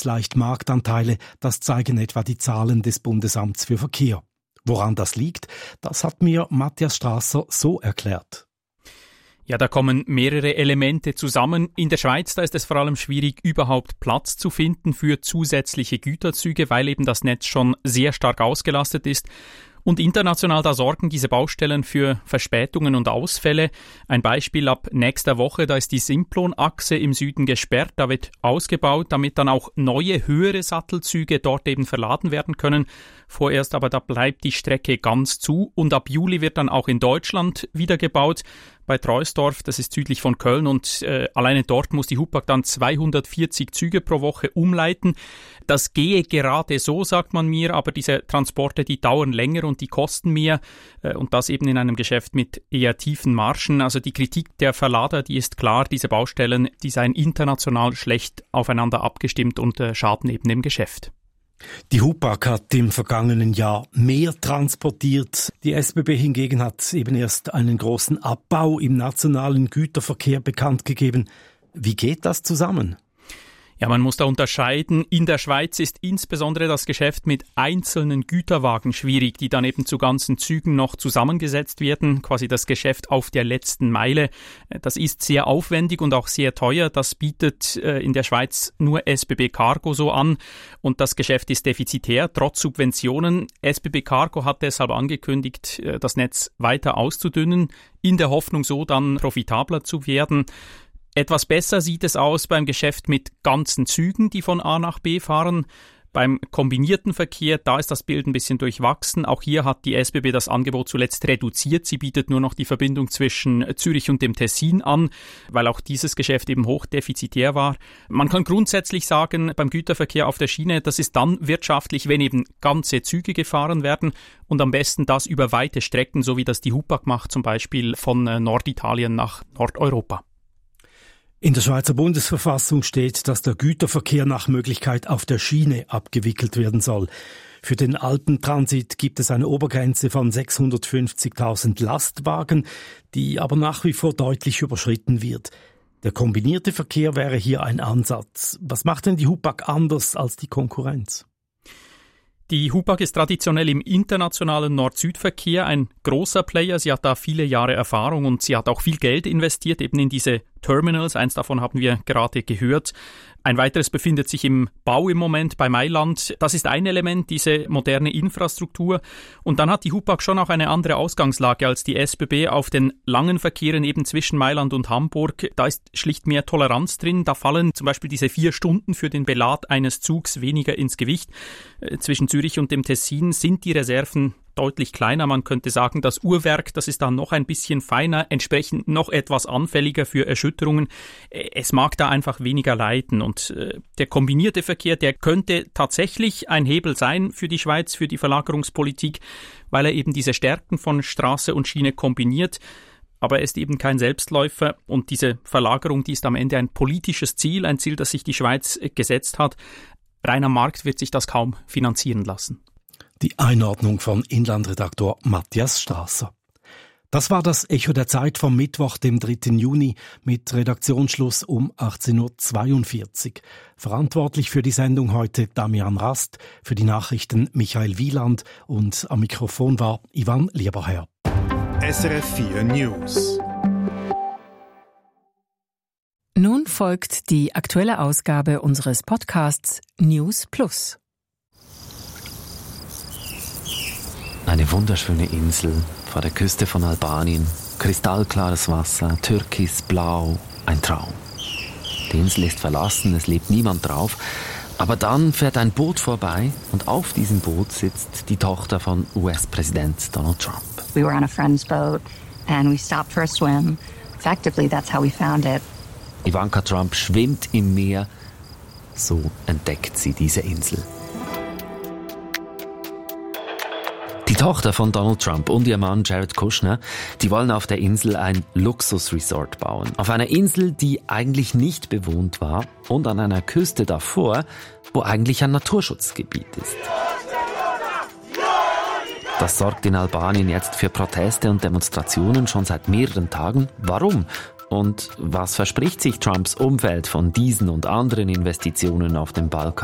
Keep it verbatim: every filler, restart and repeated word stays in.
leicht Marktanteile, das zeigen etwa die Zahlen des Bundesamts für Verkehr. Woran das liegt, das hat mir Matthias Strasser so erklärt. Ja, da kommen mehrere Elemente zusammen. In der Schweiz, da ist es vor allem schwierig, überhaupt Platz zu finden für zusätzliche Güterzüge, weil eben das Netz schon sehr stark ausgelastet ist. Und international, da sorgen diese Baustellen für Verspätungen und Ausfälle. Ein Beispiel ab nächster Woche, da ist die Simplon-Achse im Süden gesperrt, da wird ausgebaut, damit dann auch neue, höhere Sattelzüge dort eben verladen werden können. Vorerst aber, da bleibt die Strecke ganz zu und ab Juli wird dann auch in Deutschland wieder gebaut. Bei Treusdorf, das ist südlich von Köln und äh, alleine dort muss die Hupag dann zweihundertvierzig Züge pro Woche umleiten. Das gehe gerade so, sagt man mir, aber diese Transporte, die dauern länger und die kosten mehr äh, und das eben in einem Geschäft mit eher tiefen Margen. Also die Kritik der Verlader, die ist klar, diese Baustellen, die seien international schlecht aufeinander abgestimmt und äh, schaden eben dem Geschäft. Die Hupag hat im vergangenen Jahr mehr transportiert. Die S B B hingegen hat eben erst einen großen Abbau im nationalen Güterverkehr bekannt gegeben. Wie geht das zusammen? Ja, man muss da unterscheiden. In der Schweiz ist insbesondere das Geschäft mit einzelnen Güterwagen schwierig, die dann eben zu ganzen Zügen noch zusammengesetzt werden, quasi das Geschäft auf der letzten Meile. Das ist sehr aufwendig und auch sehr teuer. Das bietet äh, in der Schweiz nur S B B Cargo so an und das Geschäft ist defizitär, trotz Subventionen. S B B Cargo hat deshalb angekündigt, äh, das Netz weiter auszudünnen, in der Hoffnung so dann profitabler zu werden. Etwas besser sieht es aus beim Geschäft mit ganzen Zügen, die von A nach B fahren. Beim kombinierten Verkehr, da ist das Bild ein bisschen durchwachsen. Auch hier hat die S B B das Angebot zuletzt reduziert. Sie bietet nur noch die Verbindung zwischen Zürich und dem Tessin an, weil auch dieses Geschäft eben hochdefizitär war. Man kann grundsätzlich sagen, beim Güterverkehr auf der Schiene, das ist dann wirtschaftlich, wenn eben ganze Züge gefahren werden und am besten das über weite Strecken, so wie das die Hupag macht, zum Beispiel von Norditalien nach Nordeuropa. In der Schweizer Bundesverfassung steht, dass der Güterverkehr nach Möglichkeit auf der Schiene abgewickelt werden soll. Für den Alpentransit gibt es eine Obergrenze von sechshundertfünfzigtausend Lastwagen, die aber nach wie vor deutlich überschritten wird. Der kombinierte Verkehr wäre hier ein Ansatz. Was macht denn die Hupag anders als die Konkurrenz? Die Hupag ist traditionell im internationalen Nord-Süd-Verkehr ein großer Player. Sie hat da viele Jahre Erfahrung und sie hat auch viel Geld investiert eben in diese Terminals. Eins davon haben wir gerade gehört. Ein weiteres befindet sich im Bau im Moment bei Mailand. Das ist ein Element, diese moderne Infrastruktur. Und dann hat die Hupag schon auch eine andere Ausgangslage als die S B B auf den langen Verkehren eben zwischen Mailand und Hamburg. Da ist schlicht mehr Toleranz drin. Da fallen zum Beispiel diese vier Stunden für den Belad eines Zugs weniger ins Gewicht. Zwischen Zürich und dem Tessin sind die Reserven deutlich kleiner. Man könnte sagen, das Uhrwerk, das ist dann noch ein bisschen feiner, entsprechend noch etwas anfälliger für Erschütterungen. Es mag da einfach weniger leiden und äh, der kombinierte Verkehr, der könnte tatsächlich ein Hebel sein für die Schweiz, für die Verlagerungspolitik, weil er eben diese Stärken von Straße und Schiene kombiniert. Aber er ist eben kein Selbstläufer und diese Verlagerung, die ist am Ende ein politisches Ziel, ein Ziel, das sich die Schweiz gesetzt hat. Rein am Markt wird sich das kaum finanzieren lassen. Die Einordnung von Inlandredaktor Matthias Strasser. Das war das Echo der Zeit vom Mittwoch, dem dritten Juni, mit Redaktionsschluss um achtzehn Uhr zweiundvierzig. Verantwortlich für die Sendung heute Damian Rast, für die Nachrichten Michael Wieland und am Mikrofon war Ivan Lieberherr. S R F vier News. Nun folgt die aktuelle Ausgabe unseres Podcasts News Plus. Eine wunderschöne Insel vor der Küste von Albanien. Kristallklares Wasser, türkisblau, ein Traum. Die Insel ist verlassen, es lebt niemand drauf. Aber dann fährt ein Boot vorbei und auf diesem Boot sitzt die Tochter von U S-Präsident Donald Trump. We were on a friend's boat and we stopped for a swim. Effectively, that's how we found it. Ivanka Trump schwimmt im Meer. So entdeckt sie diese Insel. Die Tochter von Donald Trump und ihr Mann Jared Kushner, die wollen auf der Insel ein Luxusresort bauen. Auf einer Insel, die eigentlich nicht bewohnt war und an einer Küste davor, wo eigentlich ein Naturschutzgebiet ist. Das sorgt in Albanien jetzt für Proteste und Demonstrationen schon seit mehreren Tagen. Warum? Und was verspricht sich Trumps Umfeld von diesen und anderen Investitionen auf dem Balkan?